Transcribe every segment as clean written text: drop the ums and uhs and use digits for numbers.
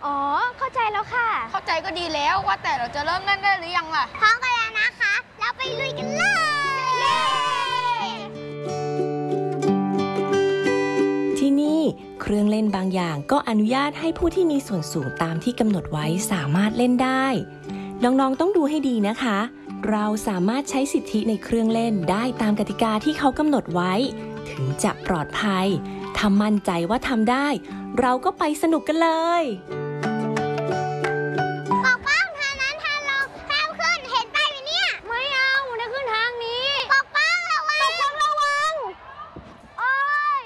อ๋อเข้าใจแล้วค่ะเข้าใจก็ดีแล้วว่าแต่เราจะเริ่มเล่นได้หรือยังล่ะพร้อมกันแล้วนะคะแล้วไปลุยกันเลยที่นี่เครื่องเล่นบางอย่างก็อนุญาตให้ผู้ที่มีส่วนสูงตามที่กำหนดไว้สามารถเล่นได้น้องๆต้องดูให้ดีนะคะเราสามารถใช้สิทธิในเครื่องเล่นได้ตามกติกาที่เขากำหนดไว้ถึงจะปลอดภัยถ้ามั่นใจว่าทำได้เราก็ไปสนุกกันเลยปกป้องทางนั้นทางลงห้ามขึ้นเห็นไปไหมเนี่ยไม่เอานะขึ้นทางนี้ปกป้องระวังระวังโอ๊ย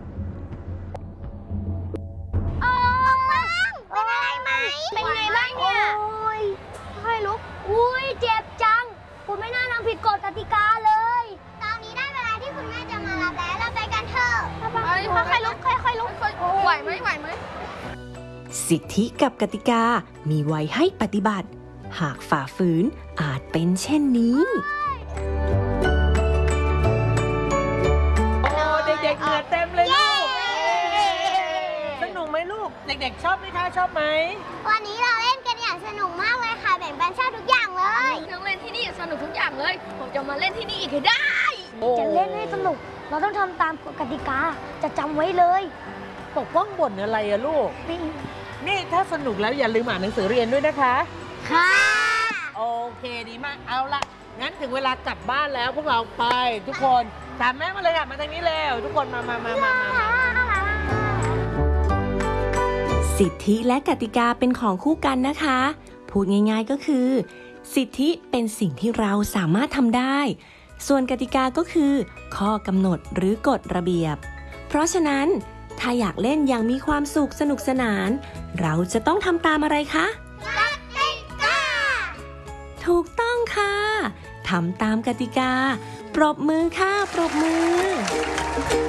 ปกป้องเป็นอะไรไหมเป็นไงบ้างเนี่ยให้ลุกอุ้ยเจ็บจังคุณไม่น่าทำผิดกฎกติกาเลยตอนนี้ได้เวลาที่คุณแม่จะมารับแล้วเราไปกันเถอะค่อยๆลุกค่อยๆลุกไหวไหมสิทธิกับกติกามีไว้ให้ปฏิบัติหากฝ่าฝืนอาจเป็นเช่นนี้โอ้เด็กๆเหงื่อเต็มเลยลูกสนุกไหมลูกเด็กๆชอบไหมคะชอบไหมวันนี้เราเล่นกันอย่างสนุกมากเลยค่ะแบ่งปันชาติทุกอย่างเลยเครื่องเล่นที่นี่สนุกทุกอย่างเลยผมจะมาเล่นที่นี่อีกให้ได้จะเล่นให้สนุกเราต้องทำตามกฎกติกาจะจำไว้เลยปกป้องบ่นอะไรอะลูกนี่ถ้าสนุกแล้วอย่าลืมอ่านหนังสือเรียนด้วยนะคะค่ะโอเคดีมากเอาละงั้นถึงเวลากลับบ้านแล้วพวกเราไปทุกคนตามแม่มาเลยค่ะมาทางนี้เร็วทุกคนมาสิทธิและกติกาเป็นของคู่กันนะคะพูดง่ายๆก็คือสิทธิเป็นสิ่งที่เราสามารถทำได้ส่วนกติกาก็คือข้อกำหนดหรือกฎระเบียบเพราะฉะนั้นถ้าอยากเล่นอย่างมีความสุขสนุกสนานเราจะต้องทำตามอะไรคะกติกาถูกต้องค่ะทำตามกติกาปรบมือค่ะปรบมือ